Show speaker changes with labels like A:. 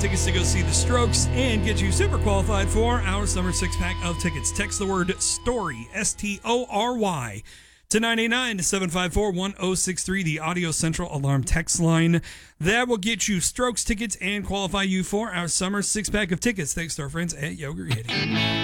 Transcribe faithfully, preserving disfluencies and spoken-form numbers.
A: tickets to go see the Strokes and get you super qualified for our summer six-pack of tickets. Text the word STORY, S T O R Y, to nine eight nine, seven five four, one oh six three, the Audio Central Alarm text line. That will get you Strokes tickets and qualify you for our summer six-pack of tickets. Thanks to our friends at Yogurt Yeti.